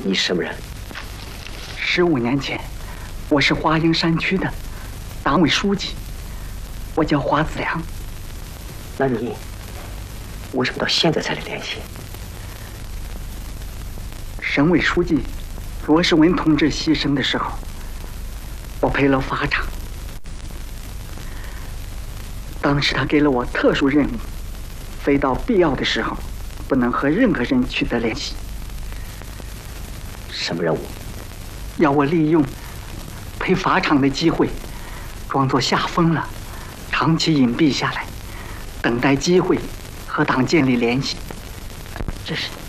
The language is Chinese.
你什么人 ？15年前，我是华阴山区的党委书记，我叫华子良。 那你为什么到现在才来联系？ 省委书记罗世文同志牺牲的时候，我陪了法场。当时他给了我特殊任务，非到必要的时候，不能和任何人取得联系。 什么任务？ 要我利用陪法场的机会，装作吓疯了，长期隐蔽下来，等待机会和党建立联系。 这是